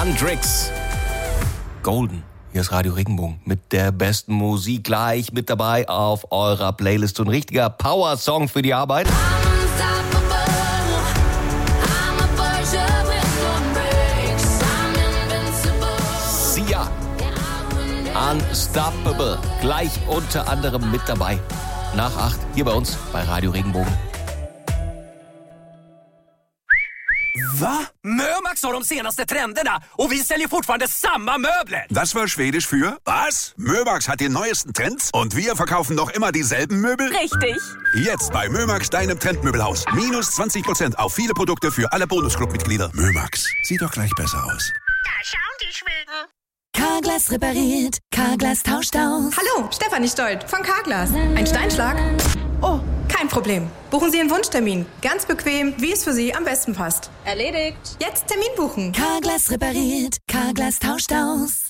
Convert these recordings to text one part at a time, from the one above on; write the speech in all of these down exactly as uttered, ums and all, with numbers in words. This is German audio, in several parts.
Hendrix. Golden. Hier ist Radio Regenbogen mit der besten Musik gleich mit dabei auf eurer Playlist. Und ein richtiger Power-Song für die Arbeit. Sia. Unstoppable. Gleich unter anderem mit dabei. Nach acht hier bei uns bei Radio Regenbogen. Va? Mömax har de senaste trenderna och vi säljer fortfarande samma möbler. Das war Schwedisch für was? Mömax hat die neuesten Trends und wir verkaufen noch immer dieselben Möbel? Richtig. Jetzt bei Mömax, deinem Trendmöbelhaus. Minus zwanzig Prozent auf viele Produkte für alle Bonusclub-Mitglieder. Mömax, sieht doch gleich besser aus. Da schauen die Schweden. Carglass repariert, Carglass tauscht aus. Hallo, Stefanie Stolt von Carglass. Ein Steinschlag? Oh, kein Problem. Buchen Sie Ihren Wunschtermin. Ganz bequem, wie es für Sie am besten passt. Erledigt. Jetzt Termin buchen. Carglass repariert, Carglass tauscht aus.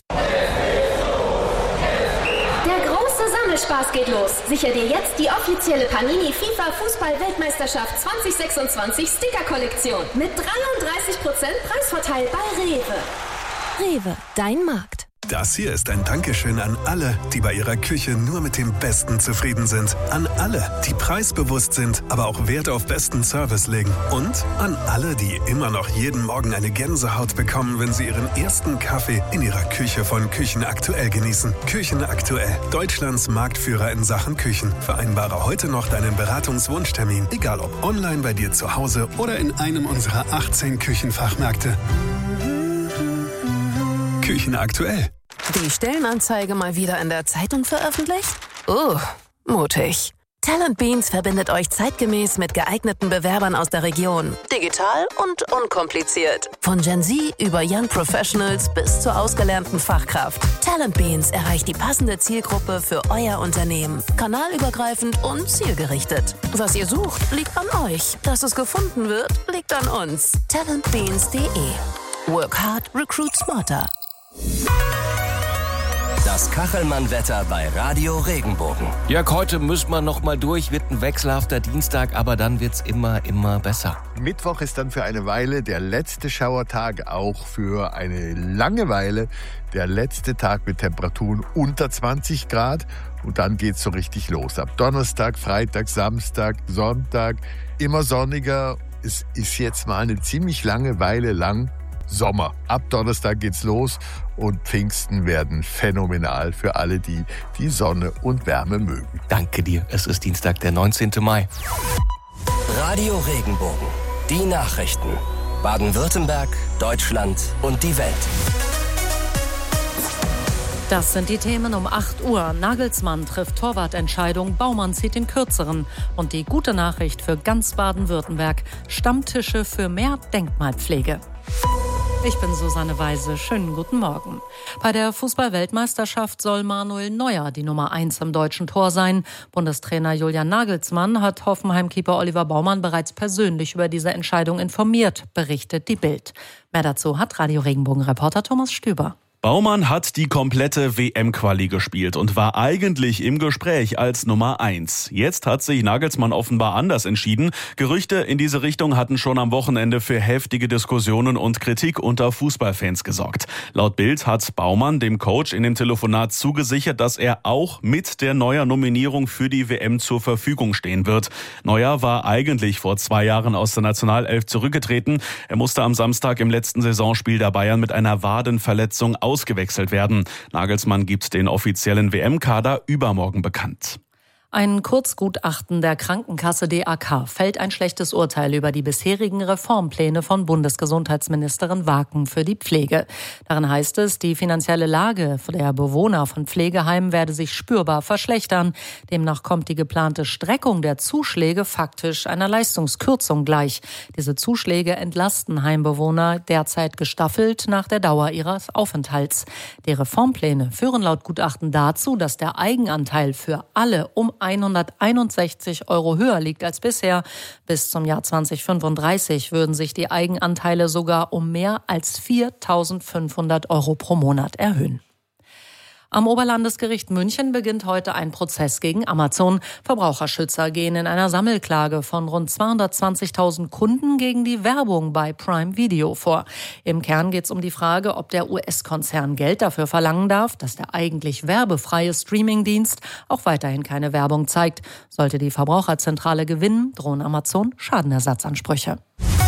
Der große Sammelspaß geht los. Sicher dir jetzt die offizielle Panini FIFA Fußball-Weltmeisterschaft zwanzig sechsundzwanzig Sticker-Kollektion mit dreiunddreißig Prozent Preisvorteil bei Rewe. Rewe, dein Markt. Das hier ist ein Dankeschön an alle, die bei ihrer Küche nur mit dem Besten zufrieden sind. An alle, die preisbewusst sind, aber auch Wert auf besten Service legen. Und an alle, die immer noch jeden Morgen eine Gänsehaut bekommen, wenn sie ihren ersten Kaffee in ihrer Küche von Küchen aktuell genießen. Küchen aktuell, Deutschlands Marktführer in Sachen Küchen. Vereinbare heute noch deinen Beratungswunschtermin, egal ob online bei dir zu Hause oder in einem unserer achtzehn Küchenfachmärkte. Küchen aktuell. Die Stellenanzeige mal wieder in der Zeitung veröffentlicht? Oh, mutig. Talent Beans verbindet euch zeitgemäß mit geeigneten Bewerbern aus der Region. Digital und unkompliziert. Von Gen Z über Young Professionals bis zur ausgelernten Fachkraft. Talent Beans erreicht die passende Zielgruppe für euer Unternehmen. Kanalübergreifend und zielgerichtet. Was ihr sucht, liegt an euch. Dass es gefunden wird, liegt an uns. talent beans punkt de. Work hard, recruit smarter. Das Kachelmann-Wetter bei Radio Regenbogen. Jörg, heute müssen wir noch mal durch. Wird ein wechselhafter Dienstag, aber dann wird's immer, immer besser. Mittwoch ist dann für eine Weile der letzte Schauertag, auch für eine lange Weile der letzte Tag mit Temperaturen unter zwanzig Grad. Und dann geht's so richtig los. Ab Donnerstag, Freitag, Samstag, Sonntag immer sonniger. Es ist jetzt mal eine ziemlich lange Weile lang Sommer. Ab Donnerstag geht's los und Pfingsten werden phänomenal für alle, die die Sonne und Wärme mögen. Danke dir. Es ist Dienstag, der neunzehnten Mai. Radio Regenbogen. Die Nachrichten. Baden-Württemberg, Deutschland und die Welt. Das sind die Themen um acht Uhr. Nagelsmann trifft Torwartentscheidung, Baumann zieht den Kürzeren. Und die gute Nachricht für ganz Baden-Württemberg. Stammtische für mehr Denkmalpflege. Ich bin Susanne Weise. Schönen guten Morgen. Bei der Fußball-Weltmeisterschaft soll Manuel Neuer die Nummer eins im deutschen Tor sein. Bundestrainer Julian Nagelsmann hat Hoffenheim-Keeper Oliver Baumann bereits persönlich über diese Entscheidung informiert, berichtet die Bild. Mehr dazu hat Radio Regenbogen-Reporter Thomas Stüber. Baumann hat die komplette W M-Quali gespielt und war eigentlich im Gespräch als Nummer eins. Jetzt hat sich Nagelsmann offenbar anders entschieden. Gerüchte in diese Richtung hatten schon am Wochenende für heftige Diskussionen und Kritik unter Fußballfans gesorgt. Laut Bild hat Baumann dem Coach in dem Telefonat zugesichert, dass er auch mit der Neuer-Nominierung für die W M zur Verfügung stehen wird. Neuer war eigentlich vor zwei Jahren aus der Nationalelf zurückgetreten. Er musste am Samstag im letzten Saisonspiel der Bayern mit einer Wadenverletzung aus ausgewechselt werden. Nagelsmann gibt den offiziellen W M-Kader übermorgen bekannt. Ein Kurzgutachten der Krankenkasse D A K fällt ein schlechtes Urteil über die bisherigen Reformpläne von Bundesgesundheitsministerin Waken für die Pflege. Darin heißt es, die finanzielle Lage der Bewohner von Pflegeheimen werde sich spürbar verschlechtern. Demnach kommt die geplante Streckung der Zuschläge faktisch einer Leistungskürzung gleich. Diese Zuschläge entlasten Heimbewohner derzeit gestaffelt nach der Dauer ihres Aufenthalts. Die Reformpläne führen laut Gutachten dazu, dass der Eigenanteil für alle um hunderteinundsechzig Euro höher liegt als bisher. Bis zum Jahr zweitausendfünfunddreißig würden sich die Eigenanteile sogar um mehr als viertausendfünfhundert Euro pro Monat erhöhen. Am Oberlandesgericht München beginnt heute ein Prozess gegen Amazon. Verbraucherschützer gehen in einer Sammelklage von rund zweihundertzwanzigtausend Kunden gegen die Werbung bei Prime Video vor. Im Kern geht es um die Frage, ob der U S-Konzern Geld dafür verlangen darf, dass der eigentlich werbefreie Streamingdienst auch weiterhin keine Werbung zeigt. Sollte die Verbraucherzentrale gewinnen, drohen Amazon Schadenersatzansprüche.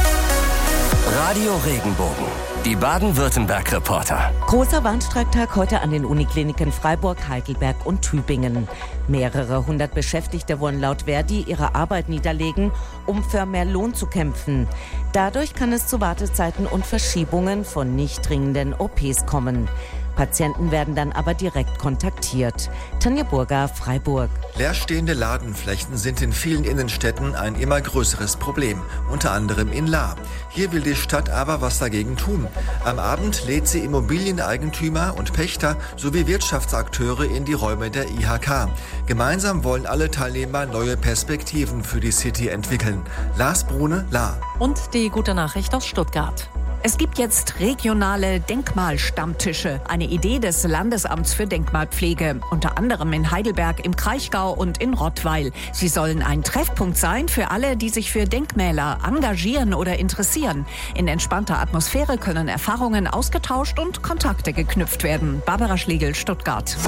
Radio Regenbogen, die Baden-Württemberg-Reporter. Großer Warnstreiktag heute an den Unikliniken Freiburg, Heidelberg und Tübingen. Mehrere hundert Beschäftigte wollen laut Verdi ihre Arbeit niederlegen, um für mehr Lohn zu kämpfen. Dadurch kann es zu Wartezeiten und Verschiebungen von nicht dringenden O Ps kommen. Patienten werden dann aber direkt kontaktiert. Tanja Burger, Freiburg. Leerstehende Ladenflächen sind in vielen Innenstädten ein immer größeres Problem, unter anderem in Lahr. Hier will die Stadt aber was dagegen tun. Am Abend lädt sie Immobilieneigentümer und Pächter sowie Wirtschaftsakteure in die Räume der I H K. Gemeinsam wollen alle Teilnehmer neue Perspektiven für die City entwickeln. Lars Brune, Lahr. Und die gute Nachricht aus Stuttgart. Es gibt jetzt regionale Denkmalstammtische, eine Idee des Landesamts für Denkmalpflege, unter anderem in Heidelberg, im Kraichgau und in Rottweil. Sie sollen ein Treffpunkt sein für alle, die sich für Denkmäler engagieren oder interessieren. In entspannter Atmosphäre können Erfahrungen ausgetauscht und Kontakte geknüpft werden. Barbara Schlegel, Stuttgart.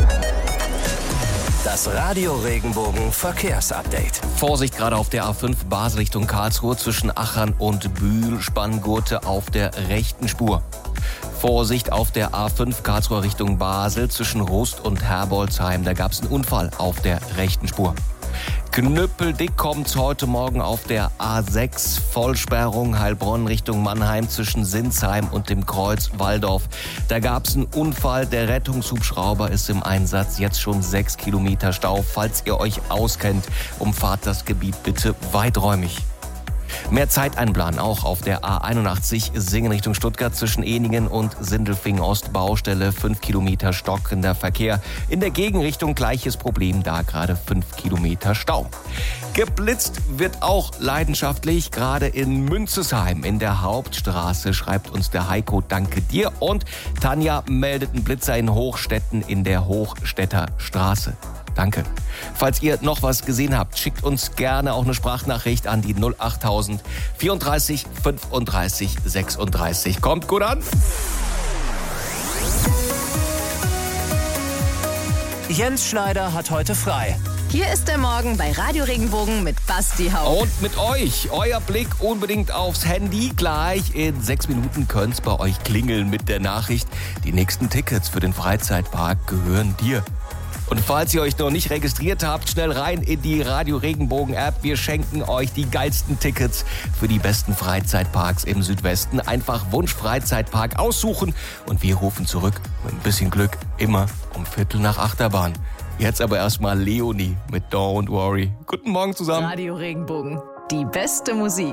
Das Radio Regenbogen Verkehrsupdate. Vorsicht gerade auf der A fünf Basel Richtung Karlsruhe zwischen Achern und Bühl, Spanngurte auf der rechten Spur. Vorsicht auf der A fünf Karlsruhe Richtung Basel zwischen Rust und Herbolzheim. Da gab es einen Unfall auf der rechten Spur. Knüppeldick kommt's heute Morgen auf der A sechs, Vollsperrung Heilbronn Richtung Mannheim zwischen Sinsheim und dem Kreuz Walldorf. Da gab's einen Unfall, der Rettungshubschrauber ist im Einsatz, jetzt schon sechs Kilometer Stau. Falls ihr euch auskennt, umfahrt das Gebiet bitte weiträumig. Mehr Zeit einplanen auch auf der A einundachtzig Singen Richtung Stuttgart zwischen Ehningen und Sindelfingen Ost, Baustelle, fünf Kilometer stockender Verkehr. In der Gegenrichtung gleiches Problem, da gerade fünf Kilometer Stau. Geblitzt wird auch leidenschaftlich, gerade in Münzesheim in der Hauptstraße, schreibt uns der Heiko, danke dir. Und Tanja meldet einen Blitzer in Hochstetten in der Hochstädter Straße. Danke. Falls ihr noch was gesehen habt, schickt uns gerne auch eine Sprachnachricht an die null achttausend vierunddreißig fünfunddreißig sechsunddreißig. Kommt gut an. Jens Schneider hat heute frei. Hier ist der Morgen bei Radio Regenbogen mit Basti Haupt. Und mit euch. Euer Blick unbedingt aufs Handy. Gleich in sechs Minuten könnte es bei euch klingeln mit der Nachricht, die nächsten Tickets für den Freizeitpark gehören dir. Und falls ihr euch noch nicht registriert habt, schnell rein in die Radio Regenbogen App. Wir schenken euch die geilsten Tickets für die besten Freizeitparks im Südwesten. Einfach Wunsch Freizeitpark aussuchen und wir rufen zurück. Mit ein bisschen Glück immer um Viertel nach Achterbahn. Jetzt aber erstmal Leonie mit Don't Worry. Guten Morgen zusammen. Radio Regenbogen, die beste Musik.